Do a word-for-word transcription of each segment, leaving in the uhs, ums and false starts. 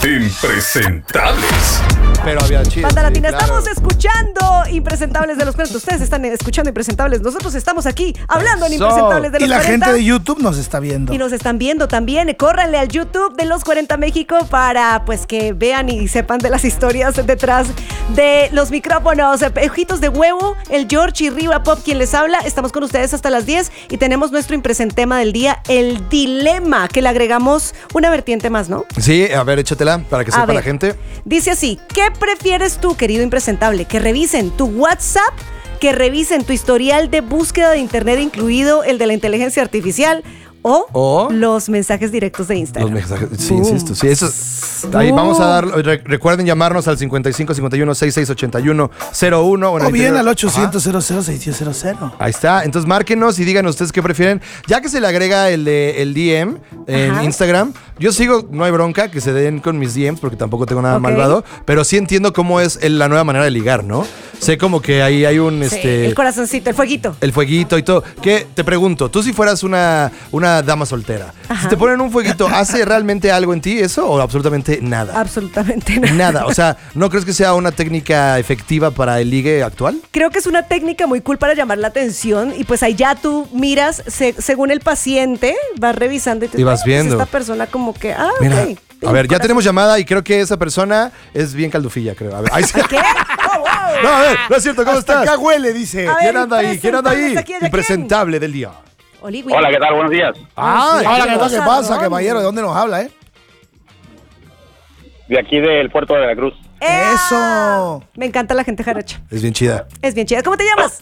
Impresentables. Pero había chistes. Banda Latina, sí, claro. estamos escuchando Impresentables de los cuarenta. Ustedes están escuchando Impresentables. Nosotros estamos aquí hablando en Eso. Impresentables de los Y la cuarenta. gente de YouTube nos está viendo. Y nos están viendo también. Córranle al YouTube de los cuarenta México para pues que vean y sepan de las historias detrás de los micrófonos. Ojitos de huevo, el George y Riva Pop quien les habla. Estamos con ustedes hasta las diez y tenemos nuestro impresentema del día, el dilema, que le agregamos una vertiente más, ¿no? Sí, a ver, échatela para que A sepa ver. la gente. Dice así: ¿qué prefieres tú, querido impresentable? ¿Que revisen tu WhatsApp? ¿Que revisen tu historial de búsqueda de internet, incluido el de la inteligencia artificial? O, O los mensajes directos de Instagram. los mensajes. Sí, Boom. insisto. Sí, eso. Ahí Boom. vamos a dar. re- recuerden llamarnos al cincuenta y cinco cincuenta y uno sesenta y seis ochenta y uno cero uno. O bien al ocho. ochocientos cero cero seis cero cero cero. Ahí está. Entonces márquenos y digan ustedes qué prefieren. Ya que se le agrega el de el D M en Ajá. Instagram, yo sigo, no hay bronca que se den con mis D Ms porque tampoco tengo nada Ok. malvado, pero sí entiendo cómo es el- la nueva manera de ligar, ¿no? Sé como que ahí hay un Sí, este el corazoncito, el fueguito. el fueguito y todo. Que te pregunto, tú si fueras una, una dama soltera, Ajá. si te ponen un fueguito, ¿hace realmente algo en ti eso o absolutamente nada? Absolutamente nada. Nada, o sea, ¿no crees que sea una técnica efectiva para el ligue actual? Creo que es una técnica muy cool para llamar la atención y pues ahí ya tú miras, se- según el paciente, vas revisando y, te, Y vas "Ah, pues viendo". esta persona como que, ah, Mira, ok. a ver, ya tenemos llamada y creo que esa persona es bien caldufilla, creo. A ver, ahí sí. ¿Qué? Oh, wow. No, a ver, no es cierto, ¿cómo Hasta estás? acá huele, dice. A ver, ¿Quién anda ahí? ¿Quién anda ahí? impresentables aquí, ¿de quién? Impresentable del día. Oli, Hola, ¿qué tal? Buenos días. Ay, Hola, ¿qué ¿qué tal? ¿Qué pasa, pasa, Ron? caballero? ¿De dónde nos habla, eh? De aquí del puerto de Veracruz. ¡Ea! Eso. Me encanta la gente jarocha. es bien chida. Es bien chida. ¿Cómo te llamas?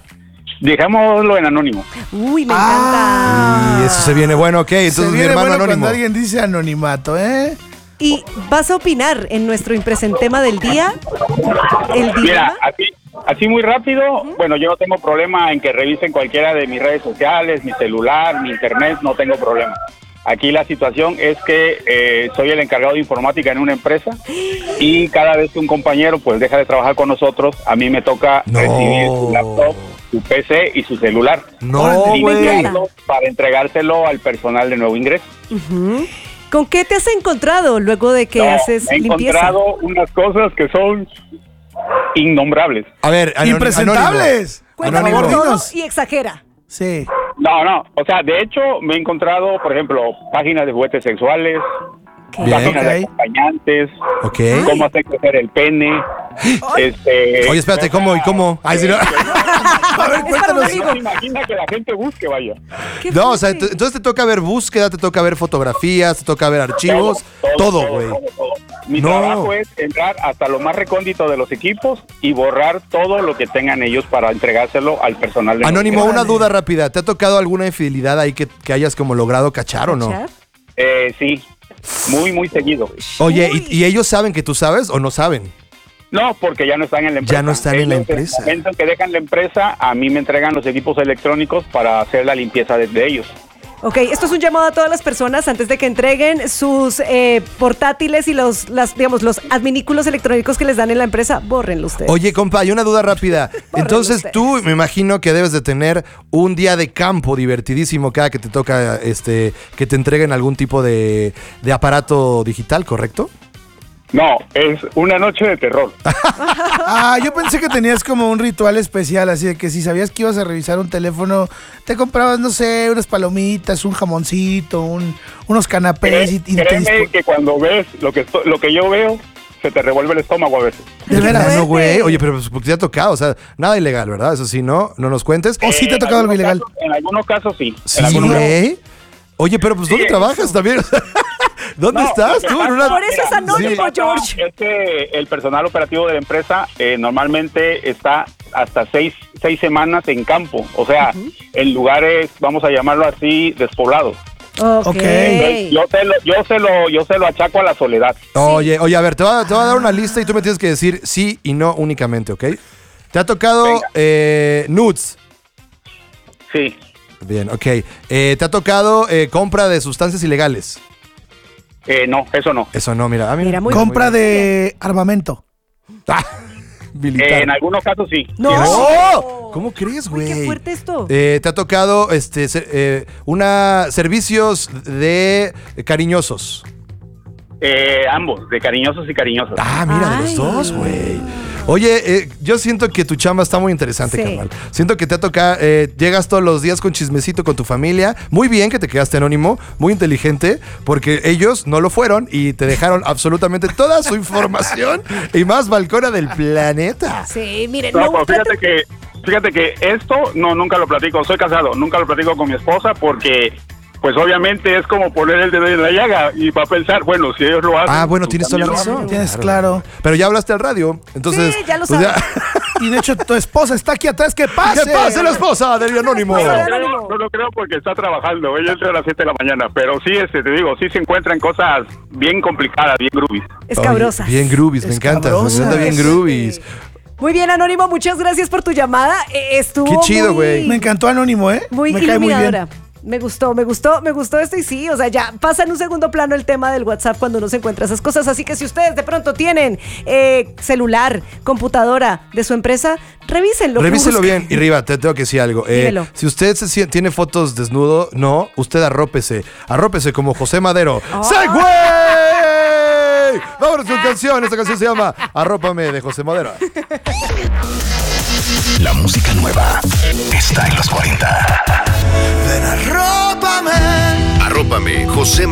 Dejémoslo en anónimo. Uy, me Ah. encanta. Y eso se viene bueno, ok. Se Entonces mi viene hermano bueno anónimo. cuando alguien dice anonimato, ¿eh? Y vas a opinar en nuestro impresentema del día. El dilema. Mira, así, así muy rápido, bueno, yo no tengo problema en que revisen cualquiera de mis redes sociales, mi celular, mi internet, no tengo problema. Aquí la situación es que eh, soy el encargado de informática en una empresa y cada vez que un compañero pues deja de trabajar con nosotros, a mí me toca No. recibir su laptop, su P C y su celular. No, Y güey. limpiarlo para entregárselo al personal de nuevo ingreso. Ujú. ¿Con qué te has encontrado luego de que No, haces he limpieza? encontrado unas cosas que son innombrables. A ver, anónimo- Impresentables. Cuéntame Anónimo. todo Dinos. y exagera. Sí. No, no, o sea, de hecho me he encontrado, por ejemplo, páginas de juguetes sexuales, ¿Qué? Bien. páginas de Ok. acompañantes, Ok. cómo hacer crecer el pene, este... Oye, espérate, ¿cómo y cómo? Ay, sí, no. A ver, Es para un cuéntanos. amigo. No se imagina que la gente busque, vaya. ¿Qué No, o sea, fuerte? ent- entonces te toca ver búsqueda, te toca ver fotografías, te toca ver archivos, todo, güey. todo, todo. Mi No. trabajo es entrar hasta lo más recóndito de los equipos y borrar todo lo que tengan ellos para entregárselo al personal de Anónimo, nuevo una Órale. duda rápida. ¿Te ha tocado alguna infidelidad ahí que, que hayas como logrado cachar o no? ¿Cachar? Eh, sí, muy, muy seguido. Oye, Uy. ¿y, y ellos saben que tú sabes o no saben? No, porque ya no están en la empresa. Ya no están en la Ellos, empresa. En el momento en que dejan la empresa, a mí me entregan los equipos electrónicos para hacer la limpieza de, de ellos. Ok, esto es un llamado a todas las personas antes de que entreguen sus eh, portátiles y los, las, digamos, los adminículos electrónicos que les dan en la empresa, bórrenlo ustedes. Oye, compa, hay una duda rápida. Entonces ustedes. tú me imagino que debes de tener un día de campo divertidísimo cada que te toca este que te entreguen algún tipo de, de aparato digital, ¿correcto? No, es una noche de terror. Ah, yo pensé que tenías como un ritual especial, así de que si sabías que ibas a revisar un teléfono, te comprabas, no sé, unas palomitas, un jamoncito, un- unos canapés y, y te Créeme dispo- que cuando ves lo que, esto- lo que yo veo, se te revuelve el estómago a veces. De veras. No, güey. fuerte. Oye, pero pues, porque te ha tocado, o sea, nada ilegal, ¿verdad? Eso sí, no, no nos cuentes. ¿O sí te ha En tocado algo algunos ilegal? casos- en algunos casos sí. Sí, En algunos casos- güey. Oye, pero pues ¿dónde Sí, trabajas también? ¿Dónde No, estás lo que tú? En pasa- una- Por eso es mira, anónimo, lo que pasa George. Es que el personal operativo de la empresa eh, normalmente está hasta seis, seis semanas en campo, o sea, en lugares, vamos a llamarlo así, despoblados. Ok. Ok. Entonces, yo, se lo, yo, se lo, yo se lo achaco a la soledad. Oye, oye, a ver, te voy a, te voy a dar una lista y tú me tienes que decir sí y no únicamente, ¿ok? ¿Te ha tocado Venga. eh, nudes? Sí. Bien, ok. Eh, ¿Te ha tocado eh, compra de sustancias ilegales? Eh, no, eso no. Eso no, mira. Ah, mira. Mira, muy Compra bien. de armamento. Ah, militar. Eh, en algunos casos sí. No. ¡Oh! ¿Cómo crees, Uy, güey? qué fuerte esto. Eh, ¿Te ha tocado este ser- eh, una servicios de cariñosos? Eh, ambos, de cariñosos y cariñosas. Ah, mira, de los Ay. dos, güey. Oye, eh, yo siento que tu chamba está muy interesante, Sí. carnal. Siento que te ha tocado, eh, llegas todos los días con chismecito con tu familia. Muy bien que te quedaste anónimo, muy inteligente, porque ellos no lo fueron y te dejaron absolutamente toda su información y más balcona del planeta. Sí, miren, No, no, pues fíjate traten- que, fíjate que esto no, nunca lo platico. Soy casado, nunca lo platico con mi esposa porque, pues obviamente es como poner el dedo en la llaga y va a pensar, bueno, si ellos lo hacen. Ah, bueno, tú tienes toda la también lo razón. haces. Tienes claro. Pero ya hablaste al radio, entonces... Sí, ya lo pues sabes. Y de hecho, tu esposa está aquí atrás. ¡Que pase! ¡Que pase la esposa del anónimo! No, Hola. lo creo, no lo creo porque está trabajando. Ella entra a las siete de la mañana. Pero sí, este, te digo, sí se encuentran cosas bien complicadas, bien groovies. escabrosas. Oye, bien groovies, me encanta. Me Escabrosas. encanta bien groovies. Muy bien, Anónimo, muchas gracias por tu llamada. Eh, Estuvo Qué chido, muy- güey. Me encantó Anónimo, ¿eh? Muy Me cae muy iluminadora. bien. Me gustó, me gustó, me gustó esto y sí, o sea, ya pasa en un segundo plano el tema del WhatsApp cuando uno se encuentra esas cosas. Así que si ustedes de pronto tienen eh, celular, computadora de su empresa, revísenlo. que Revíselo busquen. bien. Y Riva, te tengo que decir algo. Eh, Dímelo. si usted se sien- tiene fotos desnudo, no, usted arrópese. Arrópese como José Madero. Oh. ¡Següey! Vámonos con canción. Esta canción se llama Arrópame de José Madero. La música nueva está en los cuarenta. Ven, arrópame. Arrópame, José